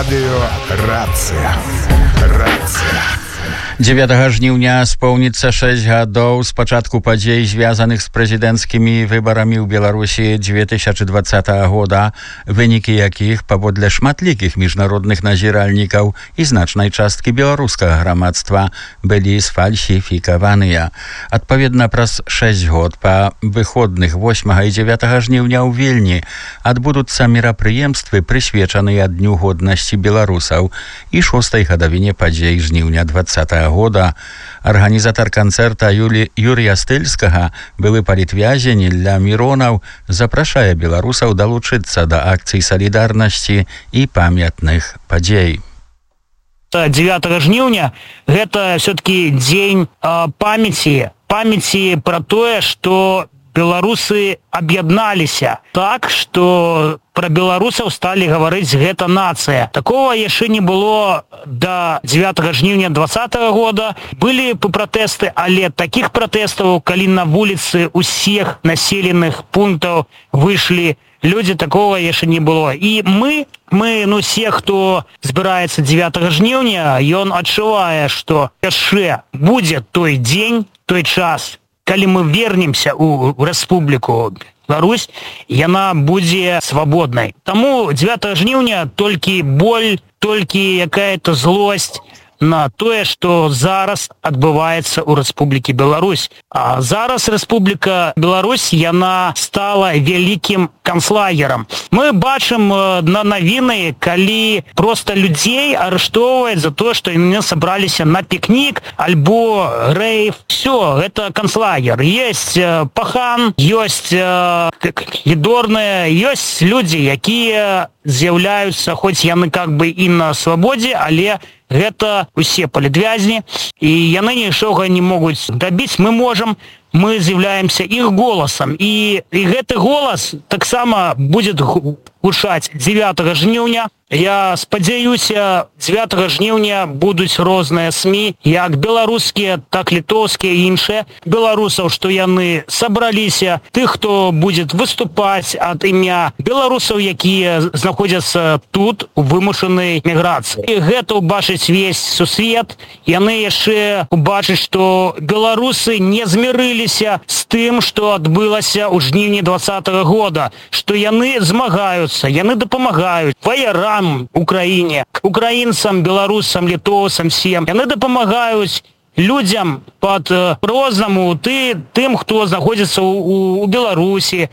Радыё Рацыя. 9 жніўня споўніцца 6 гадоў з пачатку падзей, звязаных з прэзідэнцкімі выбарамі ў Беларусі 2020 года, вынікі якіх, паводле шматлікіх міжнародных назіральнікаў і значнай часткі беларускага грамадства, былі сфальсіфікаваныя. Адпаведна, праз 6 год па выходных 8 і 9 жніўня ў Вільні адбудуцца мерапрыемствы, прысвечаныя Дню годнасці беларусаў і 6-й гадавіне падзей жніўня 20 года. Арганізатар канцэрта Юрія Стыльскага, былы палітвязень Ілля Міронаў, запрашае беларусаў далучыцца да акцый салідарнасці і памятных падзей. 9 жніўня гэта все-таки дзень памяці пра тое, што беларусы аб'ядналіся так, што пра беларусаў сталі гаварыць гэта нацыя. Такого яшчэ не было до 9 жніўня 2020 года. Былі пратэсты, але такіх пратэстаў, калі на вуліцы ўсіх населеных пунктаў выйшлі людзі, такого яшчэ не было. І мы, все, хто збіраецца 9 жніўня, ён адчувае, што яшчэ будзе той дзень, той час, калі мы вернемся ў Рэспубліку Беларусь, яна будзе свабоднай. Таму 9 жніўня толькі боль, толькі якая-то злосць на тое, што зараз адбываецца ў Рэспублікі Беларусь. А зараз Рэспубліка Беларусь, яна стала вялікім канцлагерам. Мы бачым на навіны, калі проста людзей арыштоўваюць за тое, што яны сабраліся на пікнік альбо рэйв. Всё, гэта канцлагер. Ёсць пахан, ёсць лідорныя, ёсць людзі, якія з'яўляюцца, хоць яны как бы і на свабодзе, але гэта усе палітвязні, і яны нічога не могуць рабіць. Мы можам, мы з'яўляемся іх голасам, і гэты голас таксама будзе гучаць 9 жніўня. Я спадзяюся, 9 жніўня будуць розныя СМІ, як беларускія, так літоўскія і іншыя, беларусаў, што яны сабраліся, тых, хто будзе выступаць ад імя беларусаў, якія знаходзяцца тут у вымушанай міграцыі. І гэта ўбачыць весь сусвет. Яны яшчэ убачаць, што беларусы не змірыліся з тым, што адбылася ў жніўні 2020 года, што яны змагаюцца, яны дапамагаюць ваярам Украіне, украінцам, беларусам, літоўцам, всем. Яны дапамагаюць людзям по-рознаму, тым, хто знаходзіцца ў Беларусі,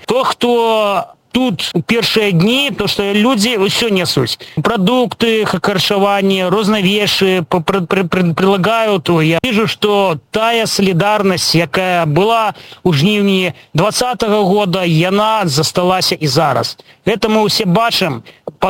хто тут у першыя дні, то што людзі ўсё несуць. Прадукты, харчаванне, розныя вещи прилагают. Я вижу, что тая солидарность, якая была у жніўні 2020 года, яна засталася і зараз. Это мы ўсе бачым,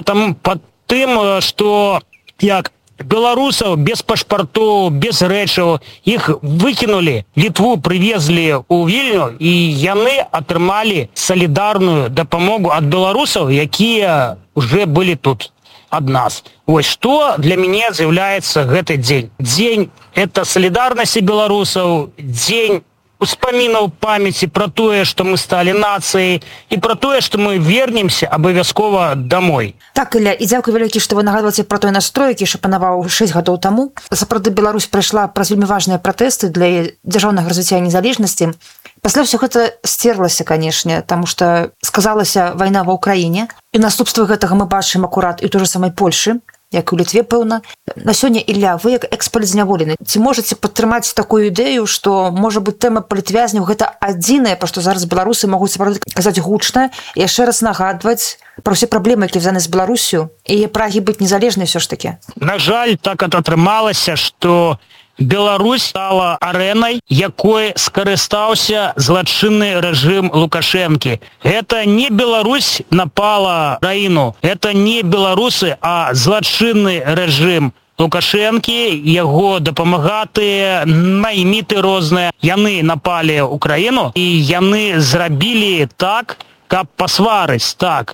под тым, што як беларусаў без пашпартоў, без рэчаў, іх выкінулі, Літву привезли ў Вільню, і яны атрымалі салідарную дапамогу ад беларусаў, якія уже былі тут ад нас. Вось што для мяне з'яўляецца гэты дзень. Дзень это салідарнасці беларусаў, дзень успамінаў памяці пра тое, што мы сталі нацыяй, і пра тое, што мы вернемся абавязкова домой. Так, Ілля, і дзякуй вялікі, што вы нагадваеце пра той настрой, які ще панаваў 6 гадоў таму. Сапраўды, Беларусь прайшла праз вельмі важныя пратэсты для дзяржаўнага развіцця і незалежнасці. Пасля ўсё гэта сцерлася, канешне, таму што сказалася вайна ва ўкраіне, і наступствы гэтага мы бачым акурат і ў той жа самай Польшы, як у Літве, пэўна. На сёння, Ілля, вы як экс-палітзняволены, ці можаце падтрымаць такую ідэю, што, можа быць, тэма палітвязняў гэта адзінае, пра што зараз беларусы могуць сапраўды казаць гучна, і яшчэ раз нагадваць пра ўсе праблемы, якія звязаны з Беларусю, і прагі быць незалежнай ўсё ж такі? На жаль, так атрымалася, што Беларусь стала арэнай, якой скарыстаўся злачынны рэжым Лукашэнкі. Это не Беларусь напала краіну, это не беларусы, а злачынны рэжым Лукашэнкі, яго дапамагатыя, найміты розныя. Яны напалі ўкраіну, і яны зрабілі так, каб пасварыць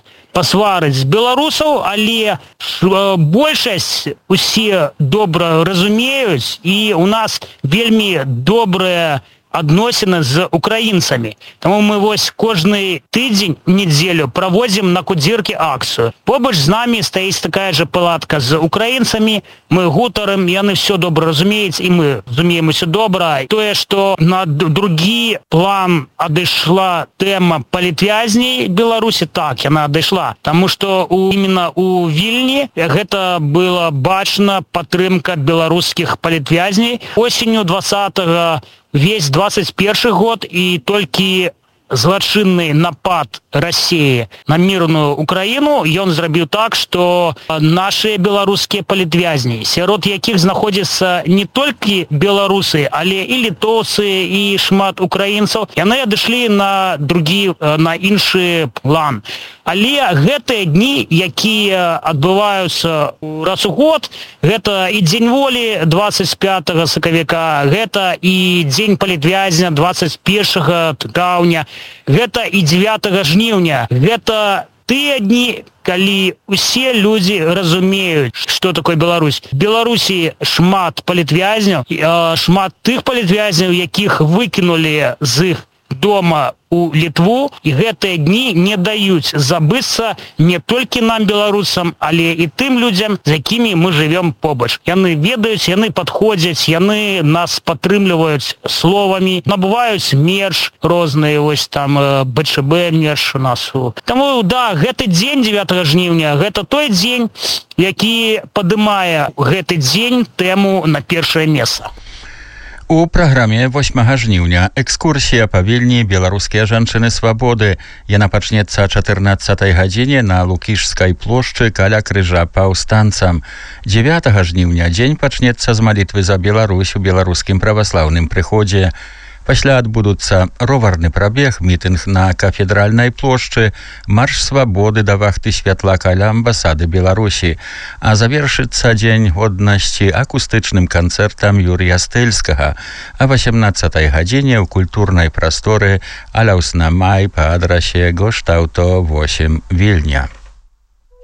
з беларусаў, але большасць усе добра разумеюць, і у нас вельмі добрыя адносіны з украінцамі. Таму мы вось кожны тыдзень, недзелю праводзім на Кудзіркі акцыю. Побач з намі стаіць такая же палатка з украінцамі, мы гутарым, яны все добра разумеюць, і мы разумеем усё добра. Тое, што на другі план адышла тэма палітвязней Беларусі, так, яна адышла. Таму што именно у Вільні гэта было бачна падтрымка беларускіх палітвязней. Осенню 20-го весь 21 год і толькі злачынны напад России на мирную Украину ён зрабіў так, что наши беларускія палітвязні, сярод якіх знаходзяцца не толькі беларусы, але і літоўцы, і шмат украінцаў, яны адышлі на іншы план. Але гэтыя дні, якія адбываюцца раз у год, гэта і дзень волі 25 сакавіка, гэта і дзень палітвязня 21 траўня, гэта і 9 жніўня. Гэта тыя дні, калі усе людзі разумеюць, што такое Беларусь. В Беларусі шмат палітвязняў, шмат тых палітвязняў, якіх выкінулі з іх дома у Літву, і гэтыя дні не даюць забыцца не толькі нам, беларусам, але і тым людзям, з якімі мы жывём побач. Яны ведаюць, яны падходзяць, яны нас падтрымліваюць словамі, набываюць мерч розныя, вось там БЧБ мерч у нас. Таму, да, гэты дзень 9 жніўня, гэта той дзень, які падымае гэты дзень тэму на першае месца. У праграме 8 жніўня экскурсія па Вільні «Беларускія жанчыны свабоды». Яна пачнецца о 14 гадзіне на Лукішскай плошчы каля крыжа паўстанцам. 9 жніўня дзень пачнецца з малітвы за Беларусь у беларускім праваслаўным прыходзе. Пасля адбудуцца роварны прабег, мітынг на кафедральнай плошчы, марш свабоды да вахты святла каля амбасады Беларусі. А завершыцца дзень годнасці акустычным канцэртам Юрія Стэльскага. А 18 гадзіне ў культурнай прасторы Аляўснамай па адрасе Гоштаўто 8 Вільня.